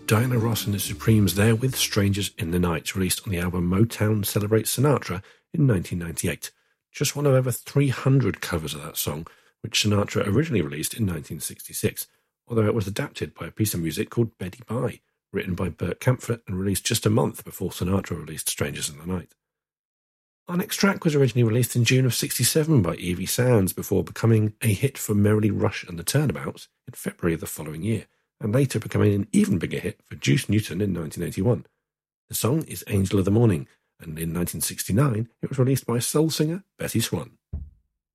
Diana Ross and the Supremes there with Strangers in the Night, released on the album Motown Celebrates Sinatra in 1998. Just one of over 300 covers of that song, which Sinatra originally released in 1966, although it was adapted by a piece of music called Betty Bye, written by Bert Kaempfert and released just a month before Sinatra released Strangers in the Night. Our next track was originally released in June of '67 by Evie Sands before becoming a hit for Merrily Rush and the Turnabouts in February of the following year, and later becoming an even bigger hit for Juice Newton in 1981. The song is Angel of the Morning, and in 1969 it was released by soul singer Betty Swan.